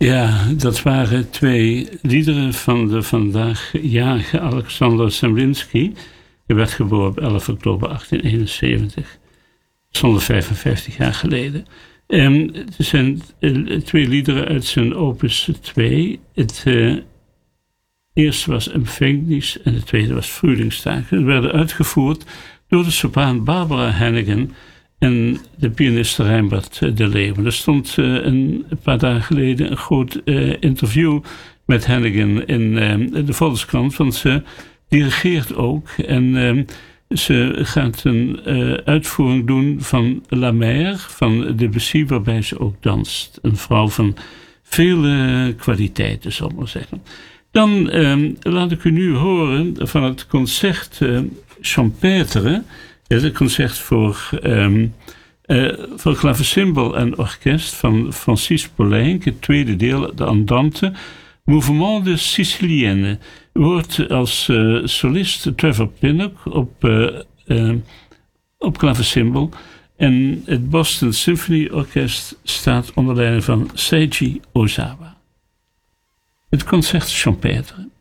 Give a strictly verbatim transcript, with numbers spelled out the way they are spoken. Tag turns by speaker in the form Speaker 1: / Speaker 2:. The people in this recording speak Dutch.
Speaker 1: Ja, dat waren twee liederen van de vandaag jarige Alexander Zemlinsky. Hij werd geboren op elf oktober achttien eenenzeventig. honderdvijfenvijftig jaar geleden. En het zijn twee liederen uit zijn opus twee. Het uh, eerste was Empfängnis en het tweede was Frühlingstag. Ze werden uitgevoerd door de sopraan Barbara Hannigan en de pianist Reinbert de Leeuwen. Er stond uh, een, een paar dagen geleden een groot uh, interview met Hannigan in uh, de Volkskrant, want ze dirigeert ook en uh, ze gaat een uh, uitvoering doen van La Mer van Debussy, waarbij ze ook danst. Een vrouw van vele kwaliteiten, zal ik maar zeggen. Dan uh, laat ik u nu horen van het concert uh, Champêtre. Het concert voor, um, uh, voor klavecimbal en orkest van Francis Poulenc. Het tweede deel, de Andante. Mouvement de Sicilienne. Wordt als uh, solist Trevor Pinnock op, uh, uh, op klavecimbal. En het Boston Symphony Orkest staat onder leiding van Seiji Ozawa. Het concert Champêtre.